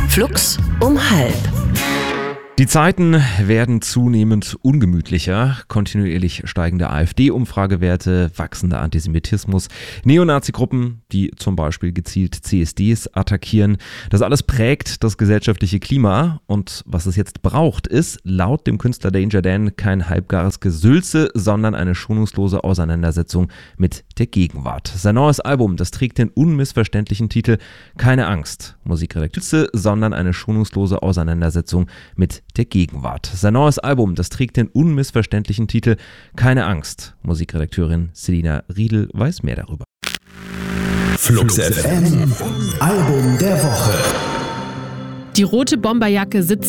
Flux um halb. Die Zeiten werden zunehmend ungemütlicher. Kontinuierlich steigende AfD-Umfragewerte, wachsender Antisemitismus, Neonazi-Gruppen, die zum Beispiel gezielt CSDs attackieren. Das alles prägt das gesellschaftliche Klima. Und was es jetzt braucht, ist laut dem Künstler Danger Dan kein halbgares Gesülze, sondern eine schonungslose Auseinandersetzung mit der Gegenwart. Sein neues Album, das trägt den unmissverständlichen Titel Keine Angst. Musikredakteur, sondern eine schonungslose Auseinandersetzung mit der Gegenwart. Sein neues Album, das trägt den unmissverständlichen Titel Keine Angst. Musikredakteurin Selina Riedel weiß mehr darüber. Flux FM, Album der Woche. Die rote Bomberjacke sitzt